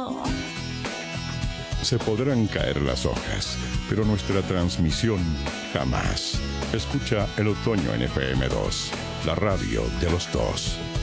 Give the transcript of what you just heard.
Se podrán caer las hojas, pero nuestra transmisión jamás. Escucha el otoño en FM2, la radio de los dos.